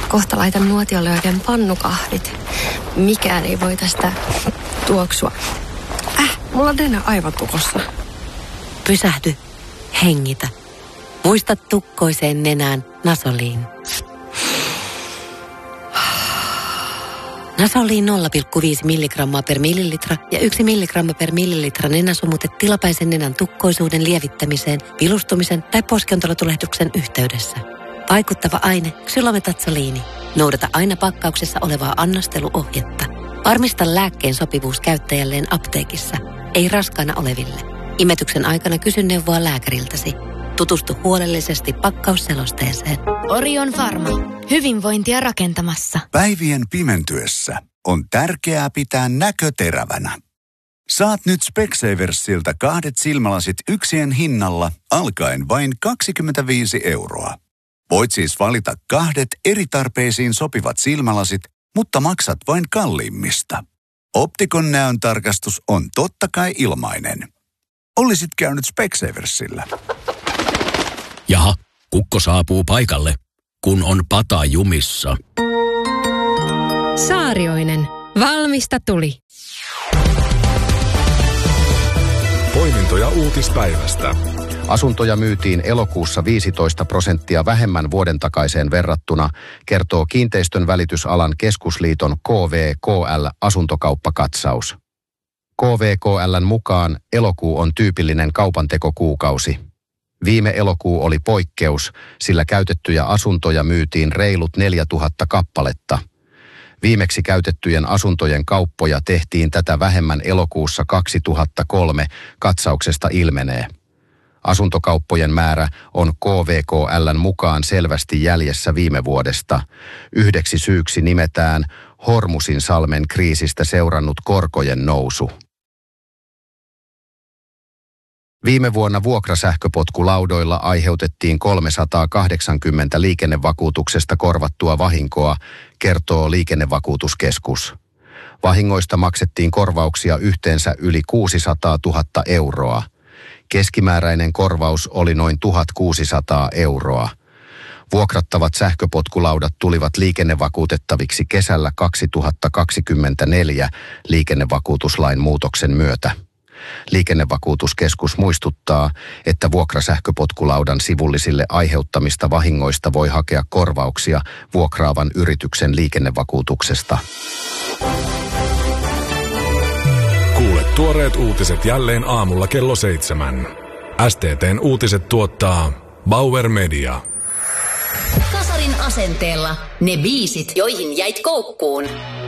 Kohta laitan nuotiolle oikein pannukahdit. Mikään ei voi tästä tuoksua. Mulla on nenä aivan tukossa. Pysähdy. Hengitä. Muista tukkoiseen nenään Nasoliin. Nasoliin 0,5 milligrammaa per millilitra ja 1 milligramma per millilitra nenäsumutet tilapäisen nenän tukkoisuuden lievittämiseen, vilustumisen tai poskiontelotulehduksen yhteydessä. Vaikuttava aine xylometatsoliini. Noudata aina pakkauksessa olevaa annosteluohjetta. Varmista lääkkeen sopivuus käyttäjälleen apteekissa, ei raskaana oleville. Imetyksen aikana kysy neuvoa lääkäriltäsi. Tutustu huolellisesti pakkausselosteeseen. Orion Pharma. Hyvinvointia rakentamassa. Päivien pimentyessä on tärkeää pitää näkö terävänä. Saat nyt Specsaversilta 2 silmälasit yksien hinnalla alkaen vain 25 €. Voit siis valita 2 eri tarpeisiin sopivat silmälasit, mutta maksat vain kalliimmista. Optikon näön tarkastus on totta kai ilmainen. Olisit käynyt Specsaversilla. Jaha, kukko saapuu paikalle, kun on pata jumissa. Saarioinen. Valmista tuli. Poimintoja uutispäivästä. Asuntoja myytiin elokuussa 15% vähemmän vuoden takaiseen verrattuna, kertoo Kiinteistön välitysalan keskusliiton KVKL-asuntokauppakatsaus. KVKL:n mukaan elokuu on tyypillinen kaupantekokuukausi. Viime elokuu oli poikkeus, sillä käytettyjä asuntoja myytiin reilut 4000 kappaletta. Viimeksi käytettyjen asuntojen kauppoja tehtiin tätä vähemmän elokuussa 2003, katsauksesta ilmenee. Asuntokauppojen määrä on KVKL:n mukaan selvästi jäljessä viime vuodesta. Yhdeksi syyksi nimetään Hormusin-salmen kriisistä seurannut korkojen nousu. Viime vuonna vuokrasähköpotkulaudoilla aiheutettiin 380 liikennevakuutuksesta korvattua vahinkoa, kertoo Liikennevakuutuskeskus. Vahingoista maksettiin korvauksia yhteensä yli 600 000 €. Keskimääräinen korvaus oli noin 1600 €. Vuokrattavat sähköpotkulaudat tulivat liikennevakuutettaviksi kesällä 2024 liikennevakuutuslain muutoksen myötä. Liikennevakuutuskeskus muistuttaa, että vuokrasähköpotkulaudan sivullisille aiheuttamista vahingoista voi hakea korvauksia vuokraavan yrityksen liikennevakuutuksesta. Kuule tuoreet uutiset jälleen aamulla kello 7. STT:n uutiset tuottaa Bauer Media. Kasarin asenteella ne biisit, joihin jäit koukkuun.